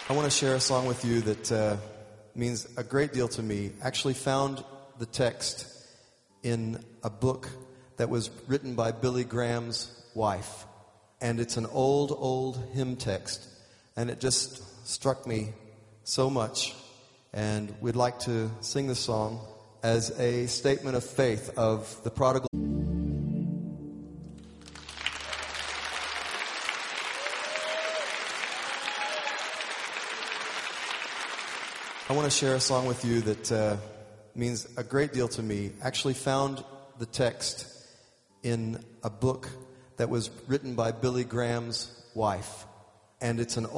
I want to share a song with you that means a great deal to me. Actually found the text in a book that was written by Billy Graham's wife. And it's an old hymn text. And it just struck me so much. And we'd like to sing the song as a statement of faith of the prodigal. I want to share a song with you that means a great deal to me. Actually found the text in a book that was written by Billy Graham's wife. And it's an